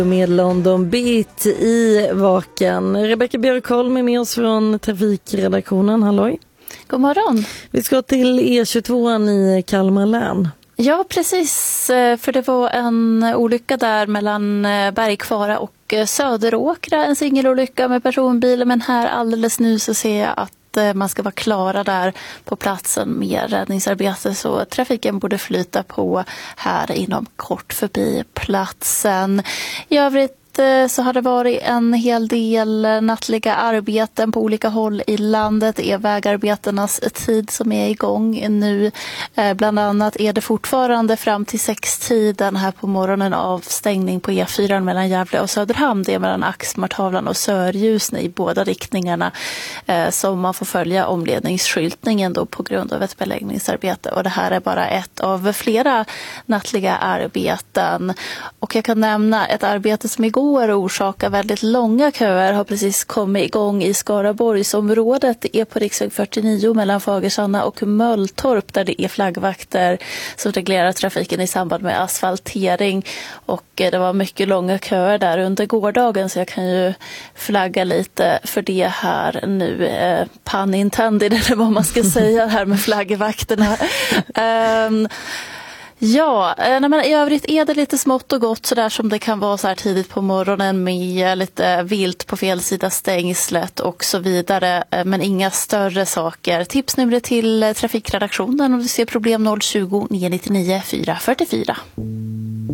Med London Beat i Vaken. Rebecka Björkholm är med oss från trafikredaktionen. Halloj. God morgon. Vi ska till E22 i Kalmar län. Ja, precis. För det var en olycka där mellan Bergkvara och Söderåkra. En singelolycka med personbilen, men här alldeles nu så ser jag att man ska vara klara där på platsen med räddningsarbete, så trafiken borde flyta på här inom kort förbi platsen. I övrigt så har det varit en hel del nattliga arbeten på olika håll i landet. Det är vägarbetarnas tid som är igång nu. Bland annat är det fortfarande fram till 6-tiden här på morgonen avstängning på E4 mellan Gävle och Söderhamn. Det är mellan Axmartavlan och Sörljusne i båda riktningarna som man får följa omledningsskyltningen då på grund av ett beläggningsarbete. Och det här är bara ett av flera nattliga arbeten. Och jag kan nämna ett arbete som igår orsakar väldigt långa köer har precis kommit igång i Skaraborgsområdet. Det är på riksväg 49 mellan Fagersanna och Mölltorp där det är flaggvakter som reglerar trafiken i samband med asfaltering. Och det var mycket långa köer där under gårdagen, så jag kan ju flagga lite för det här nu. Pun intended, eller vad man ska säga här med flaggvakterna. Ja, men i övrigt är det lite smått och gott så där som det kan vara så här tidigt på morgonen med lite vilt på fel sida stängslet och så vidare, men inga större saker. Tipsnumret till trafikredaktionen om du ser problem 020 999 444.